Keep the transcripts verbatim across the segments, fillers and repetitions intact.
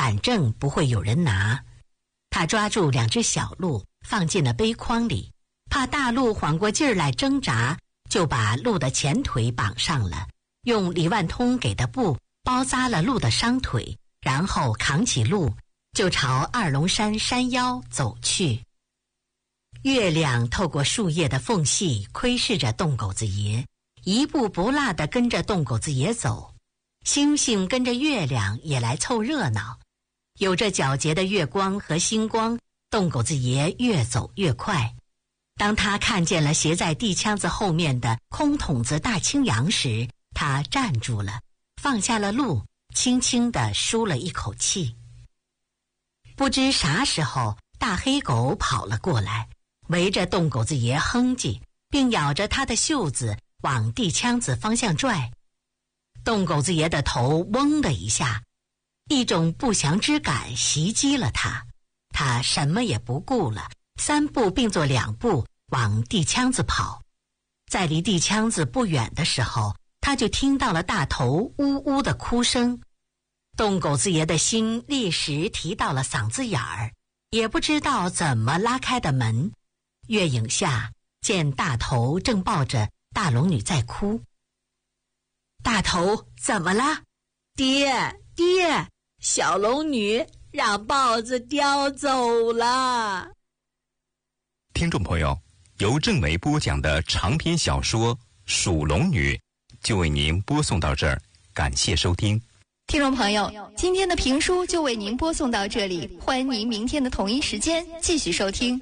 反正不会有人拿。他抓住两只小鹿，放进了背筐里，怕大鹿缓过劲儿来挣扎，就把鹿的前腿绑上了，用李万通给的布包扎了鹿的伤腿，然后扛起鹿，就朝二龙山山腰走去。月亮透过树叶的缝隙窥视着洞狗子爷，一步不落地跟着洞狗子爷走。星星跟着月亮也来凑热闹，有着皎洁的月光和星光，洞狗子爷越走越快。当他看见了斜在地腔子后面的空筒子大青羊时，他站住了，放下了鹿，轻轻地舒了一口气。不知啥时候，大黑狗跑了过来，围着洞狗子爷哼唧，并咬着他的袖子往地腔子方向拽。洞狗子爷的头嗡的一下，一种不祥之感袭击了他，他什么也不顾了，三步并作两步往地腔子跑。在离地腔子不远的时候，他就听到了大头呜呜的哭声。洞狗子爷的心立时提到了嗓子眼儿，也不知道怎么拉开的门。月影下见大头正抱着大龙女在哭。大头，怎么了？ 爹爹，小龙女让豹子叼走了。 听众朋友，由郑梅播讲的长篇小说《属龙女》就为您播送到这儿，感谢收听。 听众朋友，今天的评书就为您播送到这里，欢迎您明天的同一时间继续收听。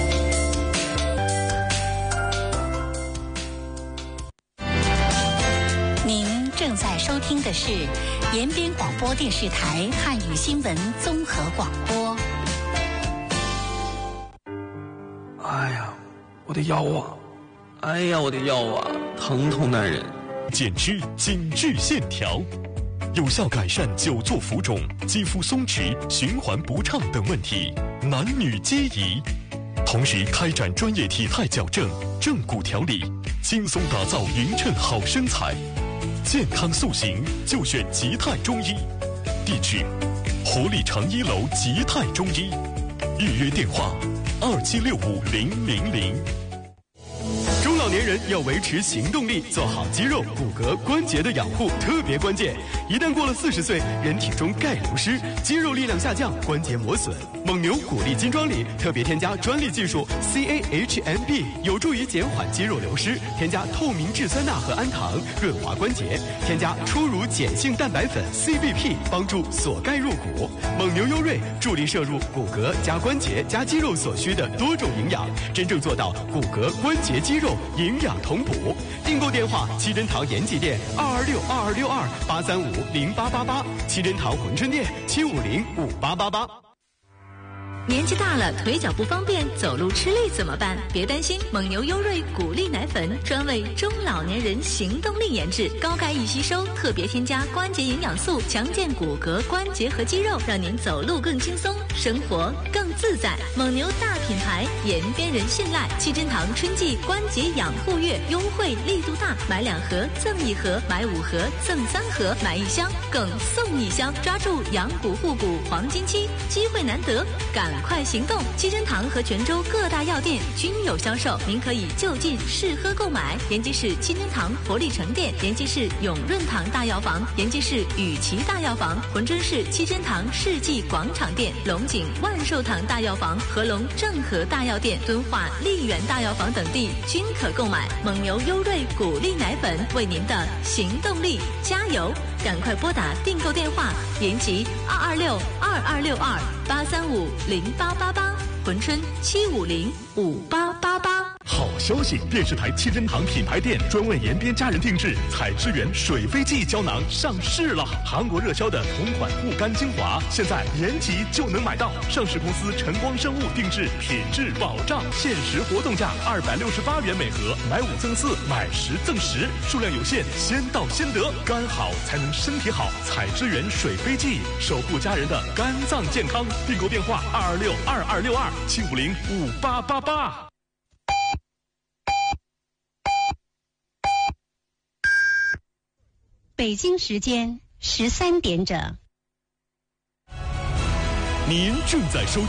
您正在收听的是延边广播电视台汉语新闻综合广播。 哎呀，我的腰啊！哎呀，我的腰啊，疼痛难忍。 减脂紧致线条，有效改善久坐浮肿、肌肤松弛、循环不畅等问题，男女皆宜。同时开展专业体态矫正、正骨调理，轻松打造匀称好身材。健康塑形就选吉泰中医，地址：活力长一楼吉泰中医，预约电话：二七六五零零零。 中老年人要维持行动力，做好肌肉、骨骼、关节的养护特别关键。一旦过了四十岁，人体中钙流失，肌肉力量下降，关节磨损。蒙牛骨力金装里特别添加专利技术 C A H M B， 有助于减缓肌肉流失。添加透明质酸钠和氨糖，润滑关节。添加初乳碱性蛋白粉 C B P， 帮助锁钙入骨。蒙牛优瑞助力摄入骨骼加关节加肌肉所需的多种营养，真正做到骨骼、关节、肌肉营养同补。订购电话：七珍堂延吉店二二六二二六二八三五零八八八，七珍堂珲春店七五零五八八八。 年纪大了，腿脚不方便，走路吃力怎么办？别担心，蒙牛优瑞骨力奶粉专为中老年人行动力研制，高钙易吸收，特别添加关节营养素，强健骨骼、关节和肌肉，让您走路更轻松，生活更自在。蒙牛大品牌，延边人信赖。七珍堂春季关节养护月优惠力度大，买两盒赠一盒，买五盒赠三盒，买一箱更送一箱，抓住养骨护骨黄金期，机会难得，赶快行动！七珍堂和泉州各大药店均有销售，您可以就近试喝购买。延吉市七珍堂活力城店，延吉市永润堂大药房，延吉市雨琦大药房，珲春市七珍堂世纪广场店，龙井万寿堂大药房、合龙正和大药店、敦化丽园大药房等地均可购买。蒙牛优瑞骨力奶粉，为您的行动力加油！赶快拨打订购电话：延吉二二六二二六二八三五零八八八，珲春七五零五八八八。 好消息！电视台七珍堂品牌店专为延边家人定制采之源水飞记胶囊上市了。韩国热销的同款护肝精华，现在延吉就能买到。上市公司晨光生物定制，品质保障，限时活动价二百六十八元每盒，买五赠四，买十赠十，数量有限，先到先得。肝好才能身体好，采之源水飞记，守护家人的肝脏健康。订购电话：二二六二二六二七五零五八八八。 北京时间十三点整。 您正在收听